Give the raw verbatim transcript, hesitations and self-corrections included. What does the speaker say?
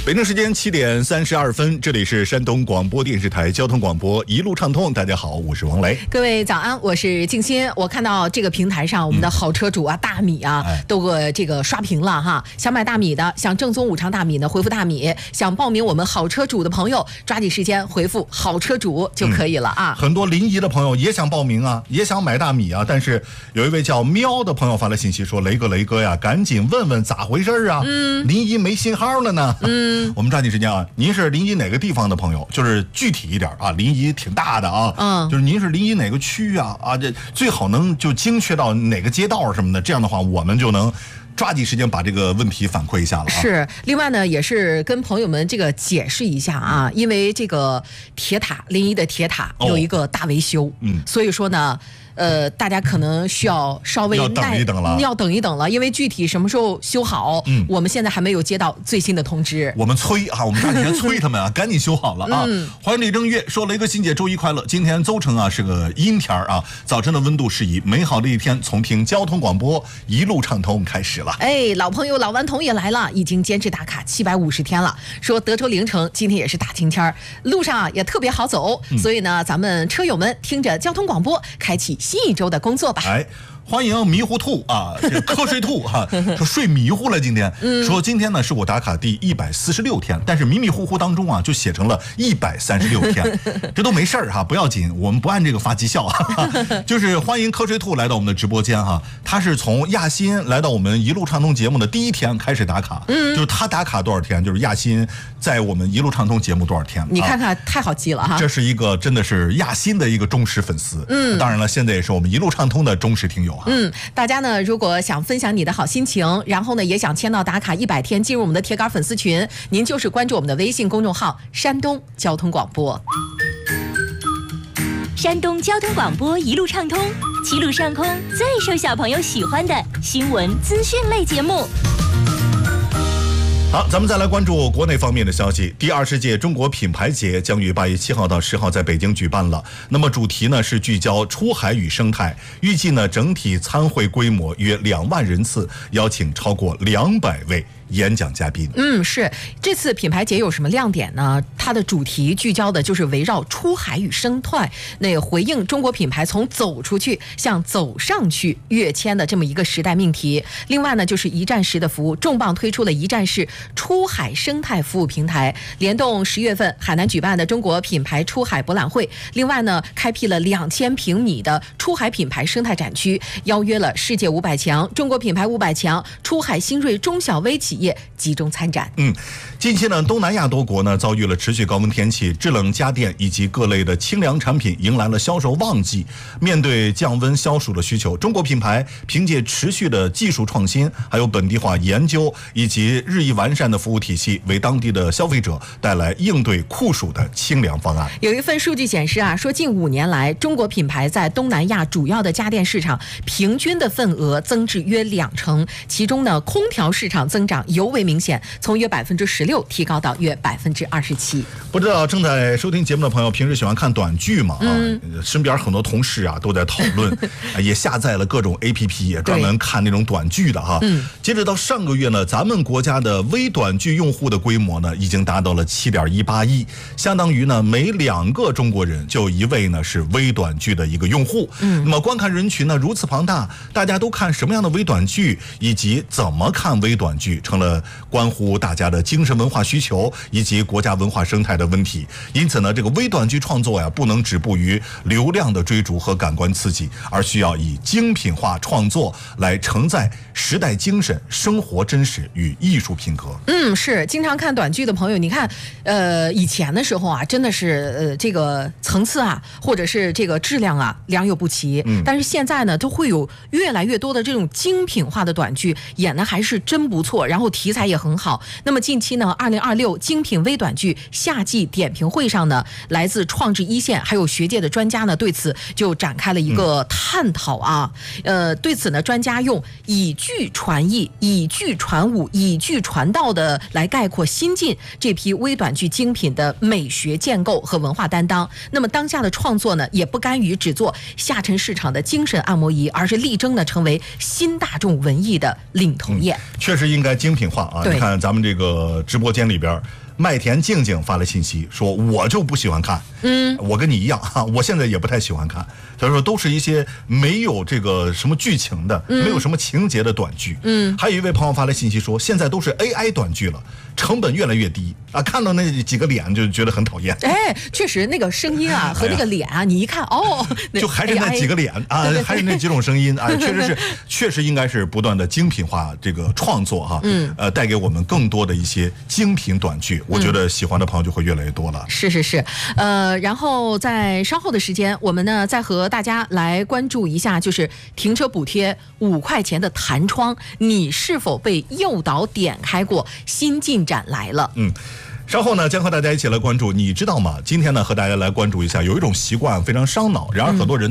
北京时间七点三十二分，这里是山东广播电视台交通广播一路畅通。大家好，我是王雷。 各位早安，我是静心。我看到这个平台上，我们的好车主啊，嗯、大米啊，哎、都给这个刷屏了哈。想买大米的，想正宗五常大米呢，回复大米；想报名我们好车主的朋友，抓紧时间回复好车主就可以了啊。 嗯、很多临沂的朋友也想报名啊，也想买大米啊，但是有一位叫喵的朋友发来信息说：“雷哥，雷哥呀，赶紧问问咋回事啊？嗯，临沂没信号了呢。”嗯，我们抓紧时间啊。您是临沂哪个地方的朋友？就是具体一点啊，临沂挺大的啊，嗯，就是您是临沂哪个区啊？啊，这最好能就精确到哪个街道什么的，这样的话我们就能抓紧时间把这个问题反馈一下了、啊。 是，另外呢，也是跟朋友们这个解释一下啊，因为这个铁塔，临沂的铁塔有一个大维修，嗯、哦，所以说呢。呃，大家可能需要稍微要等一等了， 要等一等了，因为具体什么时候修好，嗯，我们现在还没有接到最新的通知。 我们催啊，我们抓紧时间催他们啊，赶紧修好了啊！嗯、欢迎李正月说：“雷哥欣姐，周一快乐！今天邹城啊是个阴天啊，早晨的温度适宜，美好的一天从听交通广播一路畅通开始了。” 哎，老朋友老顽童也来了，已经坚持打卡七百五十天了。说德州凌城今天也是大晴天，路上啊也特别好走，嗯、所以呢，咱们车友们听着交通广播，开启新一周的工作吧。 哎，欢迎迷糊兔啊，这个瞌睡兔哈、啊，说睡迷糊了今天，嗯、说今天呢是我打卡第一百四十六天，但是迷迷糊糊当中啊就写成了一百三十六天，这都没事儿哈，不要紧，我们不按这个发绩效哈。就是欢迎瞌睡兔来到我们的直播间哈，他是从亚新来到我们一路畅通节目的第一天开始打卡，嗯，就是他打卡多少天，就是亚新在我们一路畅通节目多少天， 你看看、啊、太好记了哈。 这是一个真的是亚新的一个忠实粉丝，嗯，当然了，现在也是我们一路畅通的忠实听友。 嗯，大家呢，如果想分享你的好心情，然后呢，也想签到打卡一百天，进入我们的铁杆粉丝群，您就是关注我们的微信公众号“山东交通广播”。 山东交通广播一路畅通，七路上空最受小朋友喜欢的新闻资讯类节目。 好，咱们再来关注国内方面的消息。第二十届中国品牌节将于八月七号到十号在北京举办了。那么主题呢是聚焦出海与生态，预计呢整体参会规模约两万人次，邀请超过两百位演讲嘉宾。 嗯，是这次品牌节有什么亮点呢？它的主题聚焦的就是围绕出海与生态，那回应中国品牌从走出去向走上去跃迁的这么一个时代命题。另外呢，就是一站式的服务，重磅推出了一站式出海生态服务平台，联动十月份海南举办的中国品牌出海博览会。另外呢，开辟了两千平米的出海品牌生态展区，邀约了世界五百强、中国品牌五百强、出海新锐中小微企业集中参展。 嗯，近期呢，东南亚多国呢遭遇了持续高温天气，制冷家电以及各类的清凉产品迎来了销售旺季。面对降温消暑的需求，中国品牌凭借持续的技术创新，还有本地化研究以及日益完善的服务体系，为当地的消费者带来应对酷暑的清凉方案。 有一份数据显示啊，说近五年来，中国品牌在东南亚主要的家电市场平均的份额增至约两成，其中呢，空调市场增长尤为明显，从约百分之十六提高到约百分之二十七。 不知道正在收听节目的朋友，平时喜欢看短剧吗？啊，嗯、身边很多同事啊都在讨论，也下载了各种 A P P， 也专门看那种短剧的哈。嗯，截止到上个月呢，咱们国家的微短剧用户的规模呢，已经达到了七点一八亿，相当于呢每两个中国人就一位呢是微短剧的一个用户。嗯，那么观看人群呢如此庞大，大家都看什么样的微短剧，以及怎么看微短剧，成了关乎大家的精神文化需求以及国家文化生态的问题。因此呢，这个微短剧创作呀，不能止步于流量的追逐和感官刺激，而需要以精品化创作来承载时代精神、生活真实与艺术品格。 嗯，是经常看短剧的朋友，你看，呃，以前的时候啊，真的是呃这个层次啊，或者是这个质量啊，良莠不齐。嗯，但是现在呢，都会有越来越多的这种精品化的短剧，演的还是真不错，然后题材也很好。那么近期呢，二零二六精品微短剧夏季点评会上呢，来自创制一线还有学界的专家呢，对此就展开了一个探讨啊。嗯、呃，对此呢，专家用以剧传艺、以剧传武、以剧传道的的来概括新晋这批微短剧精品的美学建构和文化担当。那么当下的创作呢，也不甘于只做下沉市场的精神按摩仪，而是力争呢成为新大众文艺的领头雁。 嗯、确实应该精品化啊！你看咱们这个直播间里边。麦田静静发了信息说，我就不喜欢看，嗯，我跟你一样哈，我现在也不太喜欢看。他说都是一些没有这个什么剧情的，嗯、没有什么情节的短剧。嗯，还有一位朋友发来信息说，现在都是 A I 短剧了，成本越来越低啊，看到那几个脸就觉得很讨厌。 哎，确实那个声音啊和那个脸啊，你一看哦， 就还是那几个脸啊，对对对还是那几种声音啊，确实是，确实应该是不断的精品化这个创作哈，嗯，呃，带给我们更多的一些精品短剧。我觉得喜欢的朋友就会越来越多了。 是是是，呃，然后在稍后的时间，我们呢再和大家来关注一下，就是停车补贴五块钱的弹窗，你是否被诱导点开过？新进展来了。 嗯。稍后呢，将和大家一起来关注。你知道吗？今天呢，和大家来关注一下，有一种习惯非常伤脑，然而很多人。